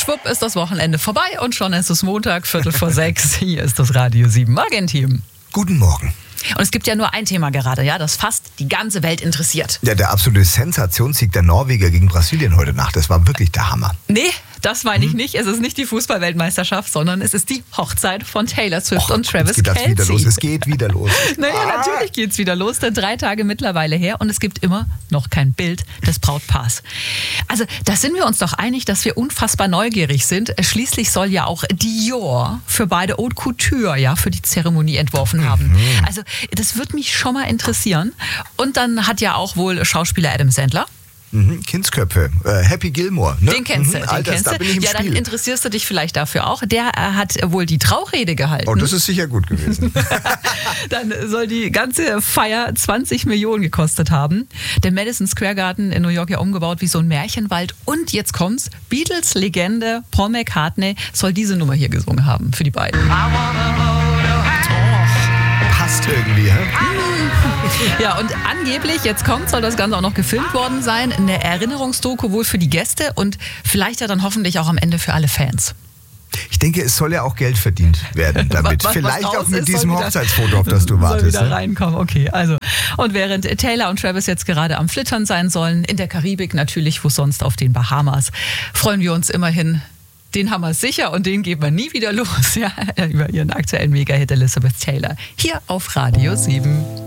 schwupp ist das Wochenende vorbei und schon ist es Montag, 5:45. Hier ist das Radio 7 Morgenteam. Guten Morgen. Und es gibt ja nur ein Thema gerade, ja, das fast die ganze Welt interessiert. Ja, der absolute Sensationssieg der Norweger gegen Brasilien heute Nacht, das war wirklich der Hammer. Nee, das meine ich nicht. Es ist nicht die Fußball-Weltmeisterschaft, sondern es ist die Hochzeit von Taylor Swift und Travis Kelce. Es geht wieder los. Naja, natürlich geht's wieder los. Denn 3 Tage mittlerweile her und es gibt immer noch kein Bild des Brautpaars. Also da sind wir uns doch einig, dass wir unfassbar neugierig sind. Schließlich soll ja auch Dior für beide Haute Couture für die Zeremonie entworfen haben. Also das würde mich schon mal interessieren. Und dann hat ja auch wohl Schauspieler Adam Sandler. Kindsköpfe, Happy Gilmore. Ne? Den kennst du. Alter, da bin ich im ja, dann Spiel. interessierst du dich vielleicht dafür auch. Der hat wohl die Traurede gehalten. Oh, das ist sicher gut gewesen. Dann soll die ganze Feier 20 Millionen gekostet haben. Der Madison Square Garden in New York ja umgebaut wie so ein Märchenwald. Und jetzt kommt's, Beatles-Legende Paul McCartney soll diese Nummer hier gesungen haben für die beiden. Passt irgendwie, hä? Ja, und angeblich, jetzt kommt, soll das Ganze auch noch gefilmt worden sein. Eine Erinnerungsdoku wohl für die Gäste und vielleicht ja dann hoffentlich auch am Ende für alle Fans. Ich denke, es soll ja auch Geld verdient werden damit. Vielleicht auch mit diesem Hochzeitsfoto, auf das du wartest. Soll wieder reinkommen, okay. Also, und während Taylor und Travis jetzt gerade am Flittern sein sollen, in der Karibik natürlich, wo sonst auf den Bahamas, freuen wir uns immerhin. Den haben wir sicher und den geben wir nie wieder los. Ja, über ihren aktuellen Mega-Hit Elizabeth Taylor. Hier auf Radio 7.